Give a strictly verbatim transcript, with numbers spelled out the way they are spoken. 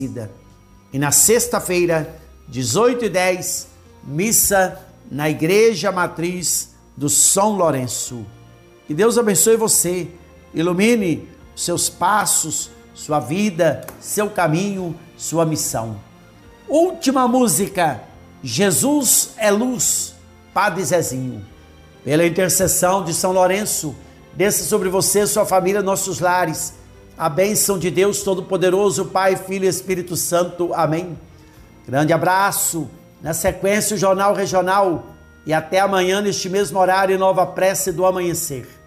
E na sexta-feira, dezoito e dez, missa na Igreja Matriz do São Lourenço. Que Deus abençoe você, ilumine seus passos, sua vida, seu caminho, sua missão. Última música, Jesus é Luz, Padre Zezinho. Pela intercessão de São Lourenço, desça sobre você, sua família, nossos lares, a bênção de Deus Todo-Poderoso, Pai, Filho e Espírito Santo. Amém. Grande abraço. Na sequência, o Jornal Regional. E até amanhã, neste mesmo horário, nova prece do amanhecer.